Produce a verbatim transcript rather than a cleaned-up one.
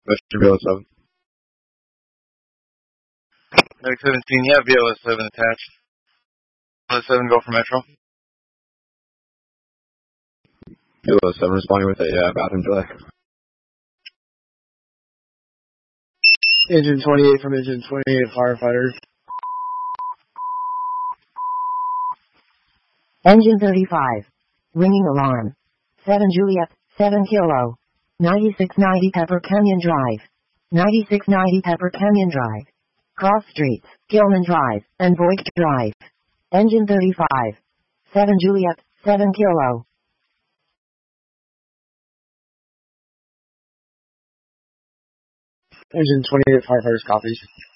Western V L S seven. Medic seventeen, yeah, V L S seven attached. V L S seven, go for Metro. V L S seven responding with a uh, bathroom delay. Engine twenty-eight from Engine twenty-eight firefighters. Engine thirty-five. Ringing alarm. seven Juliet, seven Kilo. ninety-six ninety Pepper Canyon Drive. ninety-six ninety Pepper Canyon Drive. Cross Streets, Gilman Drive, and Voigt Drive. Engine thirty-five. seven Juliet, seven Kilo. Engine twenty-eight firefighters copies.